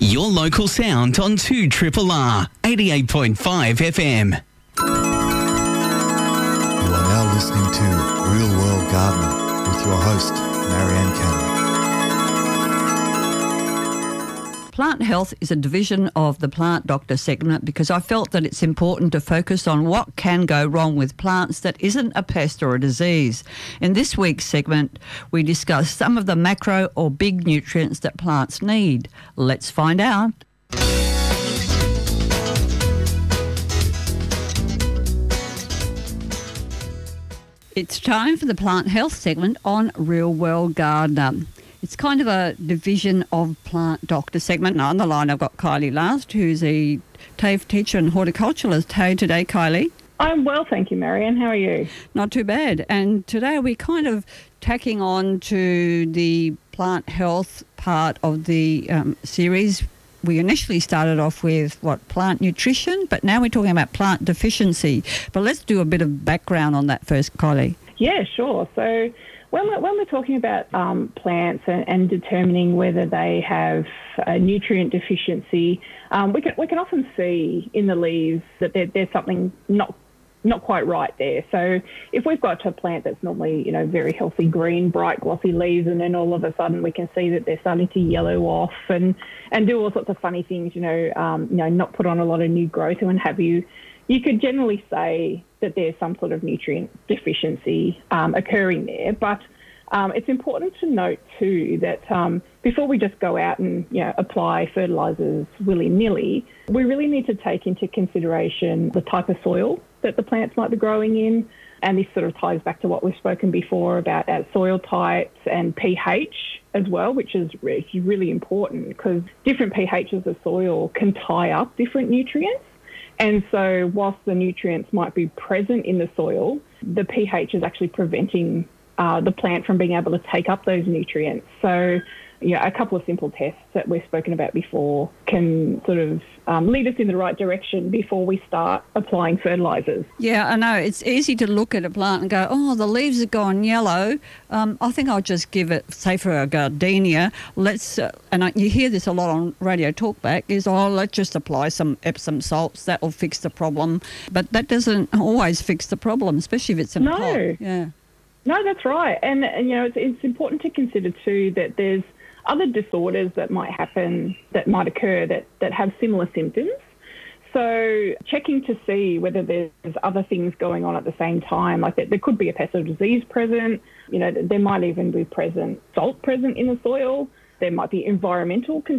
Your local sound on 2RRR 88.5 FM. You are now listening to Real World Gardener with your host, Marianne Cannon. Plant health is a division of the Plant Doctor segment because I felt that it's important to focus on what can go wrong with plants that isn't a pest or a disease. In this week's segment, we discuss some of the macro or big nutrients that plants need. Let's find out. It's time for the Plant Health segment on Real World Gardener. It's kind of a division of Plant Doctor segment. Now, on the line, I've got Kylie Last, who's a TAFE teacher and horticulturalist. How are you today, Kylie? I'm well, thank you, Marianne. How are you? Not too bad. And today we're kind of tacking on to the plant health part of the series. We initially started off with, plant nutrition, but now we're talking about plant deficiency. But let's do a bit of background on that first, Kylie. Yeah, sure. So when we're talking about plants and determining whether they have a nutrient deficiency, we can often see in the leaves that there's something not quite right there. So if we've got a plant that's normally, very healthy green, bright, glossy leaves, and then all of a sudden we can see that they're starting to yellow off and do all sorts of funny things, not put on a lot of new growth and have you could generally say that there's some sort of nutrient deficiency occurring there. But it's important to note too that before we just go out and apply fertilisers willy-nilly, we really need to take into consideration the type of soil that the plants might be growing in. And this sort of ties back to what we've spoken before about soil types and pH as well, which is really important because different pHs of soil can tie up different nutrients. And so whilst the nutrients might be present in the soil, the pH is actually preventing the plant from being able to take up those nutrients. So, a couple of simple tests that we've spoken about before can sort of lead us in the right direction before we start applying fertilisers. Yeah, I know. It's easy to look at a plant and go, oh, the leaves have gone yellow. I think I'll just give it, say for a gardenia, you hear this a lot on Radio Talkback, is, let's just apply some Epsom salts. That will fix the problem. But that doesn't always fix the problem, especially if it's in a pot. Yeah. No, that's right. And it's important to consider too that there's other disorders that might happen, that might occur that have similar symptoms. So checking to see whether there's other things going on at the same time, like there could be a pest or disease present, there might even be salt present in the soil. There might be environmental